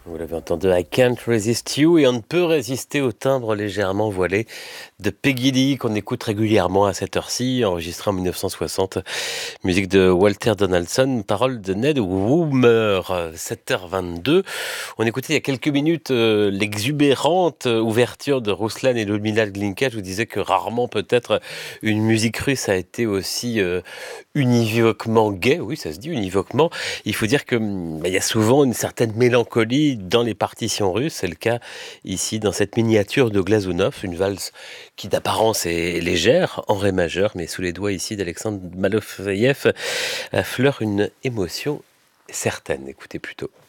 Vous l'avez entendu, I Can't Resist You, et on ne peut résister au timbre légèrement voilé de Peggy Lee, qu'on écoute régulièrement à cette heure-ci, enregistré en 1960. Musique de Walter Donaldson, paroles de Ned Woomer, 7h22. On écoutait il y a quelques minutes l'exubérante ouverture de Ruslan et Ludmila Glinka. Je vous disais que rarement peut-être une musique russe a été aussi univoquement gay. Oui, ça se dit univoquement. Il faut dire que il y a souvent une certaine mélancolie dans les partitions russes. C'est le cas ici dans cette miniature de Glazunov, une valse qui d'apparence est légère, en ré majeur, mais sous les doigts ici d'Alexandre Malofeyev affleure une émotion certaine. Écoutez plutôt.